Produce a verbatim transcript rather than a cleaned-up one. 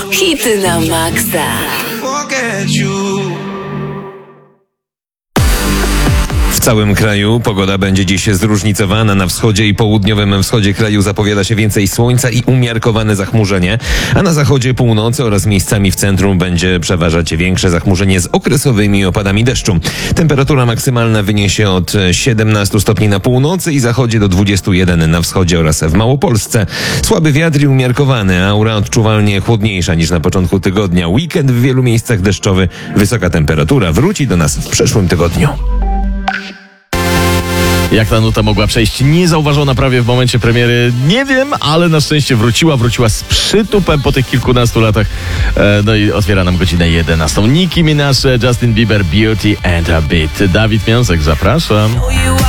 Hity na maksa. W całym kraju pogoda będzie dziś zróżnicowana. Na wschodzie i południowym wschodzie kraju zapowiada się więcej słońca i umiarkowane zachmurzenie, a na zachodzie, północy oraz miejscami w centrum będzie przeważać większe zachmurzenie z okresowymi opadami deszczu. Temperatura maksymalna wyniesie od siedemnastu stopni na północy i zachodzie do dwudziestu jeden na wschodzie oraz w Małopolsce. Słaby wiatr i umiarkowany, aura odczuwalnie chłodniejsza niż na początku tygodnia. Weekend w wielu miejscach deszczowy. Wysoka temperatura wróci do nas w przyszłym tygodniu. Jak ta nuta mogła przejść niezauważona prawie w momencie premiery, nie wiem, ale na szczęście wróciła, wróciła z przytupem po tych kilkunastu latach. E, no i otwiera nam godzinę jedenastą. Nicki Minaj, Justin Bieber, Beauty and a Beat. Dawid Miąsek, zapraszam.